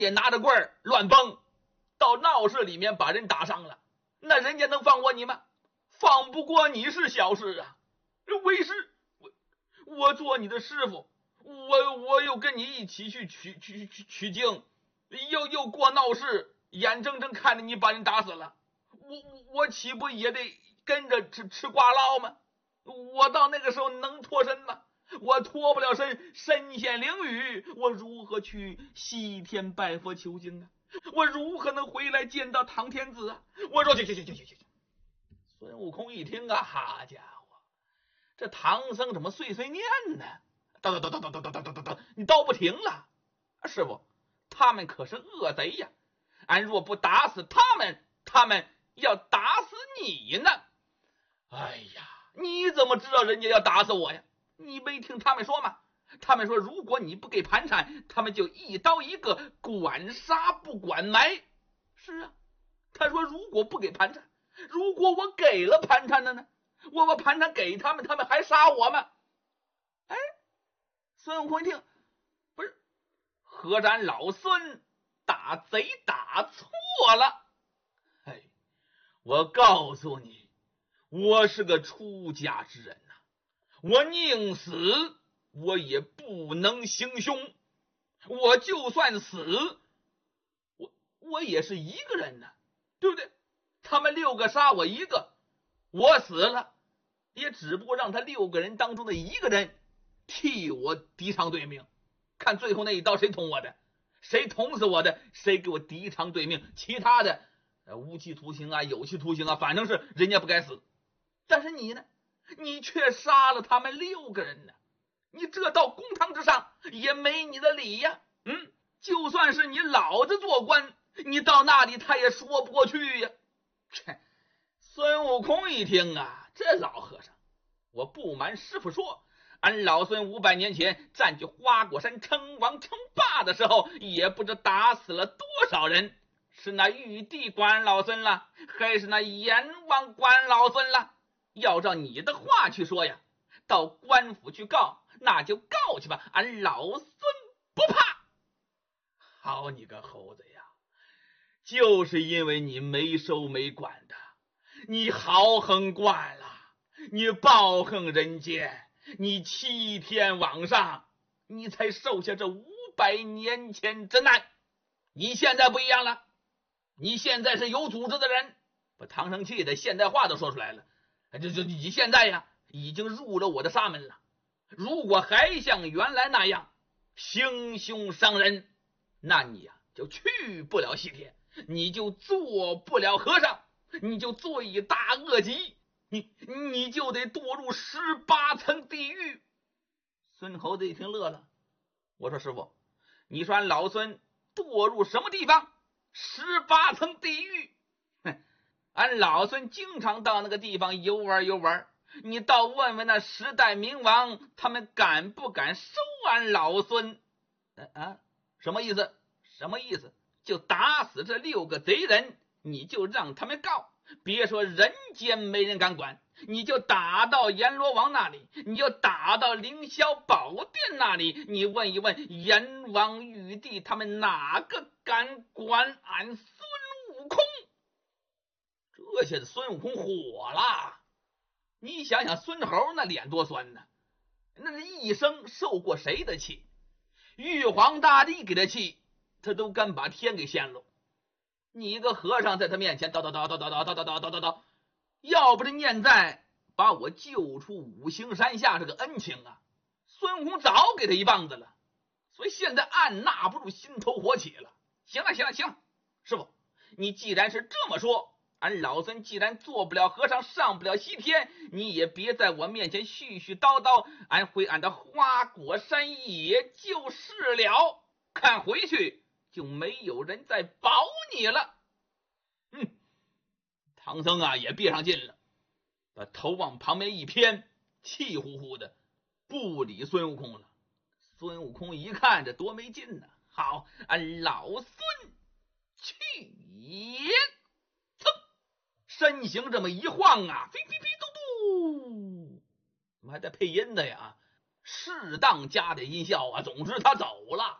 也拿着棍儿乱蹦，到闹市里面把人打伤了，那人家能放过你吗？放不过你是小事啊。为师，我做你的师傅，我又跟你一起去取经，又过闹市，眼睁睁看着你把人打死了，我岂不也得跟着吃瓜捞吗？我到那个时候能脱身吗？我脱不了身，身陷囹圄，我如何去西天拜佛求经啊？我如何能回来见到唐天子啊？我说去。孙悟空一听啊，好家伙，这唐僧怎么碎念呢？叨，你叨不停了。师傅，他们可是恶贼呀，俺若不打死他们，他们要打死你呢。哎呀，你怎么知道人家要打死我呀？你没听他们说吗？他们说如果你不给盘缠，他们就一刀一个，管杀不管埋。是啊，他说如果不给盘缠，如果我给了盘缠的呢？我把盘缠给他们，他们还杀我吗？哎，孙悟空一听，不是，合着俺老孙打贼打错了。哎，我告诉你，我是个出家之人呐，我宁死我也不能行凶。我就算死，我也是一个人呢，对不对？他们6个杀我一个，我死了，也只不过让他6个人当中的一个人替我抵偿对命，看最后那一刀谁捅我的，谁捅死我的，谁给我抵偿对命，其他的无期徒刑啊，有期徒刑啊，反正是人家不该死。但是你呢，你却杀了他们6个人呢，你这到公堂之上也没你的理呀。就算是你老子做官，你到那里他也说不过去呀。孙悟空一听啊，这老和尚，我不瞒师傅说，俺老孙500年前占据花果山称王称霸的时候，也不知打死了多少人，是那玉帝管老孙了，还是那阎王管老孙了？要照你的话去说呀，到官府去告，那就告去吧，俺老孙不怕。好你个猴子呀，就是因为你没收没管的，你豪横惯了，你暴横人间，你欺天罔上，你才受下这500年前之难。你现在不一样了，你现在是有组织的人，把唐僧气的现代话都说出来了。你现在呀，已经入了我的沙门了，如果还像原来那样行凶伤人，那你呀就去不了西天，你就做不了和尚，你就罪大恶极，你就得堕入18层地狱。孙猴子一听乐了，我说师傅，你说俺老孙堕入什么地方？18层地狱？俺老孙经常到那个地方游玩，你倒问问那10代冥王，他们敢不敢收俺老孙？什么意思？就打死这6个贼人，你就让他们告，别说人间没人敢管，你就打到阎罗王那里，你就打到凌霄宝殿那里，你问一问阎王玉帝，他们哪个敢管俺孙悟空？这下子孙悟空火了。你想想孙猴那脸多酸呢，那是一生受过谁的气？玉皇大帝给他气，他都敢把天给掀了。你一个和尚在他面前叨，要不是念在把我救出五行山下这个恩情啊，孙悟空早给他一棒子了。所以现在按捺不住心头火起了。行了，师傅，你既然是这么说，俺老孙既然做不了和尚，上不了西天，你也别在我面前絮絮叨叨，俺回俺的花果山也就是了，看回去就没有人再保你了。唐僧啊也憋上劲了，把头往旁边一偏，气呼呼的不理孙悟空了。孙悟空一看这多没劲呢，好，俺老孙去也！身形这么一晃啊，飞嘟，怎么还带配音的呀？适当加点音效啊，总之他走了。